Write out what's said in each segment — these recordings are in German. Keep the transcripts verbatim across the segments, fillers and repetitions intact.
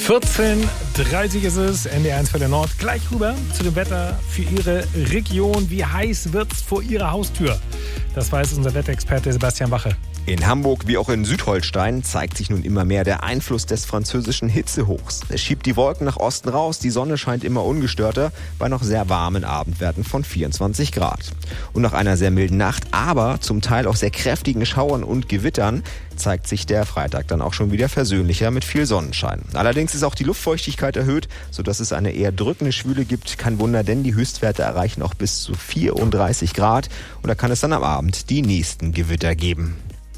vierzehn Uhr dreißig ist es, N D R eins für den Nord. Gleich rüber zu dem Wetter für Ihre Region. Wie heiß wird's vor Ihrer Haustür? Das weiß unser Wetterexperte Sebastian Wache. In Hamburg wie auch in Südholstein zeigt sich nun immer mehr der Einfluss des französischen Hitzehochs. Es schiebt die Wolken nach Osten raus, die Sonne scheint immer ungestörter bei noch sehr warmen Abendwerten von vierundzwanzig Grad. Und nach einer sehr milden Nacht, aber zum Teil auch sehr kräftigen Schauern und Gewittern zeigt sich der Freitag dann auch schon wieder versöhnlicher mit viel Sonnenschein. Allerdings ist auch die Luftfeuchtigkeit erhöht, sodass es eine eher drückende Schwüle gibt. Kein Wunder, denn die Höchstwerte erreichen auch bis zu vierunddreißig Grad. Und da kann es dann am Abend die nächsten Gewitter geben.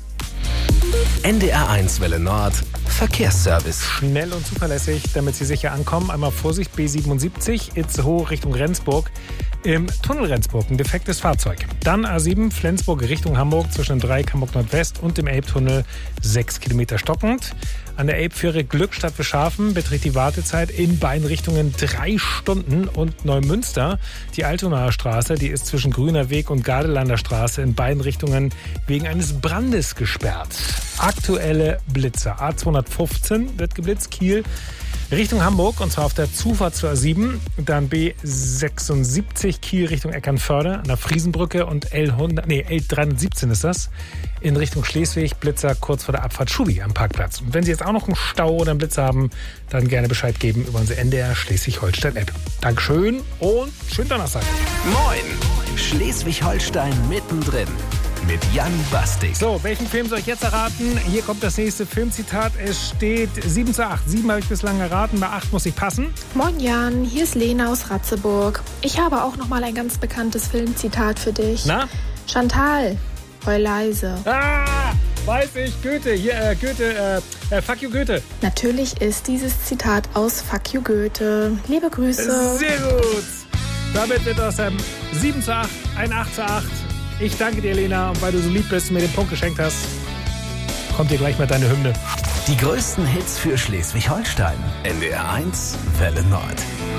N D R eins Welle Nord Verkehrsservice. Schnell und zuverlässig, damit Sie sicher ankommen. Einmal Vorsicht, B siebenundsiebzig, Itzehoe Richtung Rendsburg. Im Tunnel Rendsburg ein defektes Fahrzeug. Dann A sieben, Flensburg Richtung Hamburg zwischen Dreieck Hamburg Nordwest und dem Elbtunnel sechs Kilometer stockend. An der Elbfähre Glückstadt für Schafen beträgt die Wartezeit in beiden Richtungen drei Stunden. Und Neumünster, die Altonaer Straße, die ist zwischen Grüner Weg und Gardelanda Straße in beiden Richtungen wegen eines Brandes gesperrt. Aktuelle Blitzer. A zweihundertfünfzehn wird geblitzt, Kiel Richtung Hamburg, und zwar auf der Zufahrt zur A sieben. Dann B sechsundsiebzig, Kiel Richtung Eckernförde an der Friesenbrücke, und L hundert, nee, L dreihundertsiebzehn ist das, in Richtung Schleswig, Blitzer kurz vor der Abfahrt Schubi am Parkplatz. Und wenn Sie jetzt auch noch einen Stau oder einen Blitz haben, dann gerne Bescheid geben über unsere N D R Schleswig-Holstein-App. Dankeschön und schönen Donnerstag. Moin! Schleswig-Holstein mittendrin. Mit Jan Bastik. So, welchen Film soll ich jetzt erraten? Hier kommt das nächste Filmzitat. Es steht sieben zu acht. sieben habe ich bislang erraten, bei acht muss ich passen. Moin Jan, hier ist Lena aus Ratzeburg. Ich habe auch noch mal ein ganz bekanntes Filmzitat für dich. Na? Chantal, heul leise. Ah, weiß ich, Goethe. Hier, äh, Goethe, äh, äh, fuck you, Goethe. Natürlich ist dieses Zitat aus Fuck you, Goethe. Liebe Grüße. Sehr gut. Damit wird aus dem sieben zu acht ein acht zu acht. Ich danke dir, Lena, und weil du so lieb bist und mir den Punkt geschenkt hast, kommt dir gleich mal deine Hymne. Die größten Hits für Schleswig-Holstein. N D R eins Welle Nord.